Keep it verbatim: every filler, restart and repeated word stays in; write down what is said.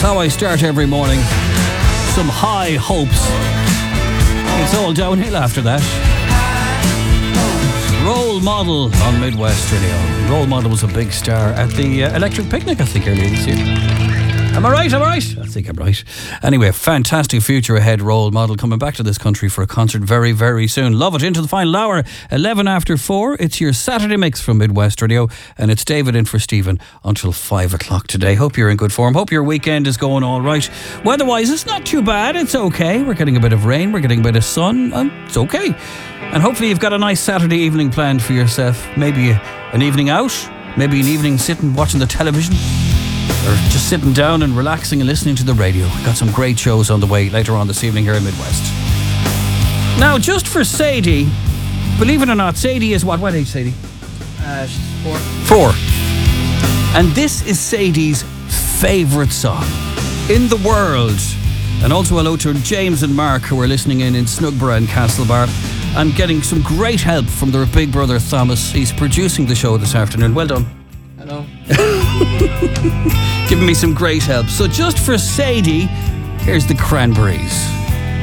how I start every morning. Some high hopes. It's all downhill after that. Role Model on Midwest Radio. Role Model was a big star at the uh, Electric Picnic, I think, earlier this year. Am I right? Am I right? I think I'm right. Anyway, fantastic future ahead. Role Model coming back to this country for a concert very, very soon. Love it. Into the final hour, eleven after four. It's your Saturday mix from Midwest Radio, and it's David in for Stephen until five o'clock today. Hope you're in good form. Hope your weekend is going all right. Weather-wise, it's not too bad. It's okay. We're getting a bit of rain. We're getting a bit of sun. And it's okay. And hopefully you've got a nice Saturday evening planned for yourself. Maybe an evening out. Maybe an evening sitting watching the television. Or just sitting down and relaxing and listening to the radio. We've got some great shows on the way later on this evening here in Midwest. Now, just for Sadie, believe it or not, Sadie is what? What age, Sadie? Uh, she's four. Four. And this is Sadie's favourite song in the world. And also hello to James and Mark, who are listening in in Snugborough and Castlebar. I'm getting some great help from their big brother Thomas. He's producing the show this afternoon. Well done. Hello. Giving me some great help. So just for Sadie, here's the Cranberries.